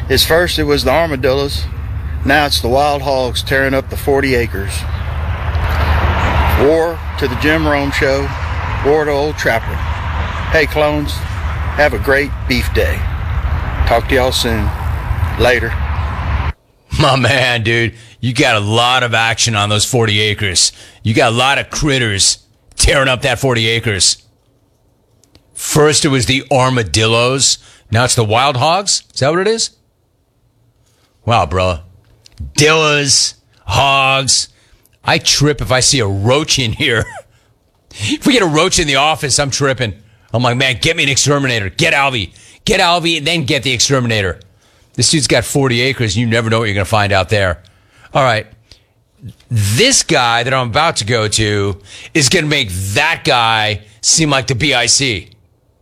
It's first it was the armadillos. Now it's the wild hogs tearing up the 40 acres. War to the Jim Rome Show. War to Old Trapper. Hey, clones, have a great beef day. Talk to y'all soon. Later. My man, dude, you got a lot of action on those 40 acres. You got a lot of critters tearing up that 40 acres. First it was the armadillos. Now it's the wild hogs? Is that what it is? Wow, bro. Dillas, hogs. I trip if I see a roach in here. If we get a roach in the office, I'm tripping. I'm like, man, get me an exterminator. Get Alvy. Get Alvy and then get the exterminator. This dude's got 40 acres. You never know what you're going to find out there. All right. This guy that I'm about to go to is going to make that guy seem like the BIC.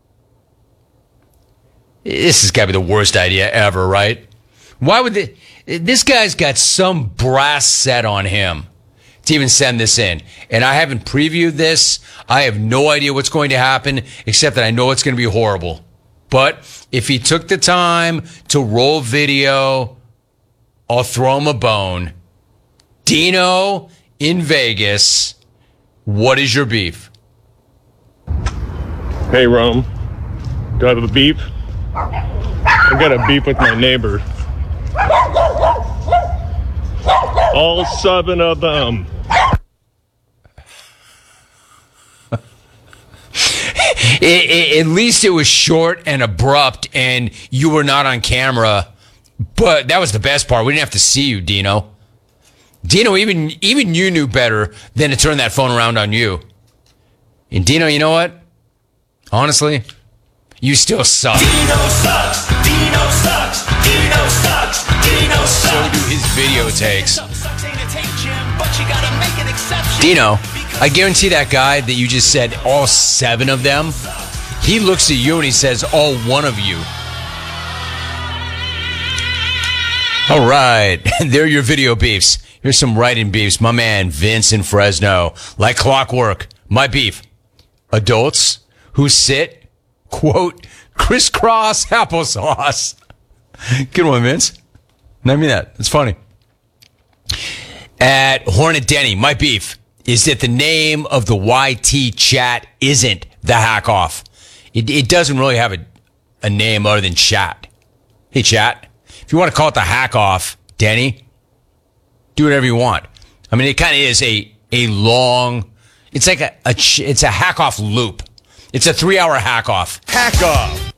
This has got to be the worst idea ever, right? Why would this guy's got some brass set on him to even send this in. And I haven't previewed this. I have no idea what's going to happen, except that I know it's going to be horrible. But if he took the time to roll video, I'll throw him a bone. Dino in Vegas, what is your beef? Hey, Rome. Do I have a beef? I got a beef with my neighbor. All 7 of them. At least it was short and abrupt and you were not on camera. But that was the best part. We didn't have to see you, Dino. Dino, even you knew better than to turn that phone around on you. And Dino, you know what? Honestly, you still suck. Dino sucks. Dino sucks. Dino sucks. Dino sucks. So do his video takes. Dino, I guarantee that guy that you just said all 7 of them, he looks at you and he says all 1 of you. All right, there are your video beefs. Here's some writing beefs. My man, Vince in Fresno. Like clockwork, my beef. Adults who sit, quote, crisscross applesauce. Good one, Vince. I mean that. It's funny. At Hornet Denny, my beef is that the name of the YT chat isn't the hack off. It doesn't really have a name other than chat. Hey, chat. If you want to call it the hack off, Denny, do whatever you want. I mean, it kind of is a long, it's like it's a hack off loop. It's a 3-hour hack off. Hack off.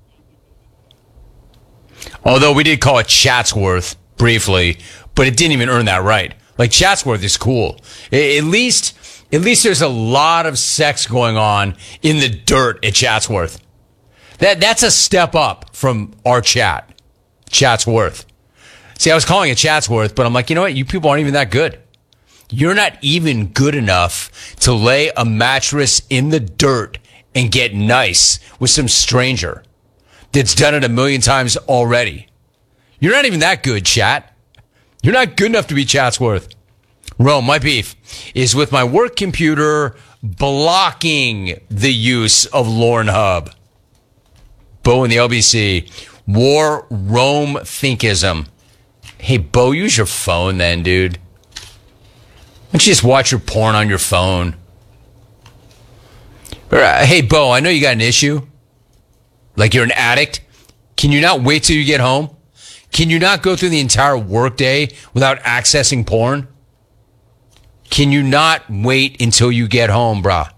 Although we did call it Chatsworth briefly, but it didn't even earn that right. Like, Chatsworth is cool. At least there's a lot of sex going on in the dirt at Chatsworth. That's a step up from our chat, Chatsworth. See, I was calling it Chatsworth, but I'm like, you know what? You people aren't even that good. You're not even good enough to lay a mattress in the dirt and get nice with some stranger that's done it 1,000,000 times already. You're not even that good, chat. You're not good enough to be Chatsworth. Rome, my beef is with my work computer blocking the use of Lorne Hub. Bo in the LBC. War Rome Thinkism. Hey, Bo, use your phone then, dude. Why don't you just watch your porn on your phone? Hey, Bo, I know you got an issue. Like you're an addict. Can you not wait till you get home? Can you not go through the entire workday without accessing porn? Can you not wait until you get home, brah?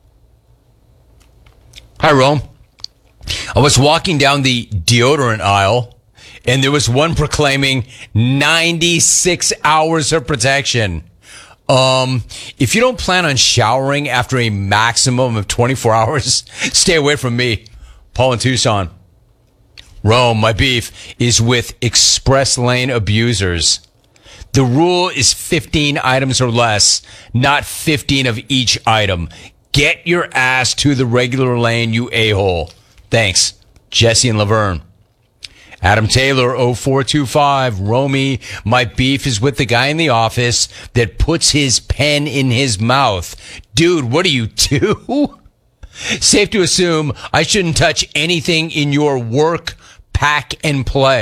Hi, Rome. I was walking down the deodorant aisle, and there was one proclaiming 96 hours of protection. If you don't plan on showering after a maximum of 24 hours, stay away from me. Paul in Tucson. Rome, my beef is with express lane abusers. The rule is 15 items or less, not 15 of each item. Get your ass to the regular lane, you a-hole. Thanks. Jesse and Laverne. Adam Taylor, 0425. Romy, my beef is with the guy in the office that puts his pen in his mouth. Dude, what do you do? Safe to assume I shouldn't touch anything in your work, pack, and play.